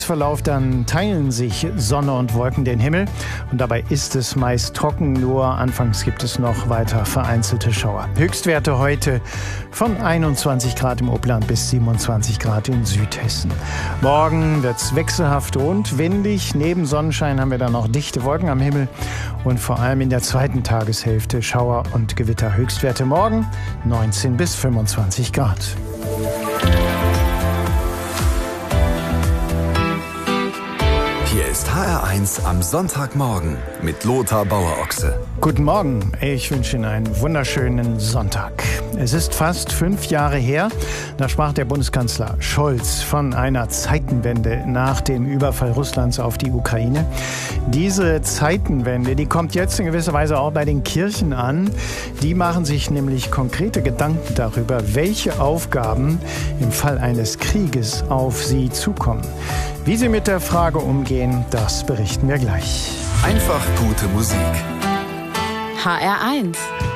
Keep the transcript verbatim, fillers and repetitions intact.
Verlauf dann teilen sich Sonne und Wolken den Himmel und dabei ist es meist trocken, nur anfangs gibt es noch weiter vereinzelte Schauer. Höchstwerte heute von einundzwanzig Grad im Oberland bis siebenundzwanzig Grad in Südhessen. Morgen wird es wechselhaft und windig. Neben Sonnenschein haben wir dann noch dichte Wolken am Himmel und vor allem in der zweiten Tageshälfte Schauer und Gewitter. Höchstwerte morgen neunzehn bis fünfundzwanzig Grad. Hier ist H R eins am Sonntagmorgen mit Lothar Bauer-Ochse. Guten Morgen, ich wünsche Ihnen einen wunderschönen Sonntag. Es ist fast fünf Jahre her, da sprach der Bundeskanzler Scholz von einer Zeitenwende nach dem Überfall Russlands auf die Ukraine. Diese Zeitenwende, die kommt jetzt in gewisser Weise auch bei den Kirchen an. Die machen sich nämlich konkrete Gedanken darüber, welche Aufgaben im Fall eines Krieges auf sie zukommen. Wie sie mit der Frage umgehen, das berichten wir gleich. Einfach gute Musik. H R eins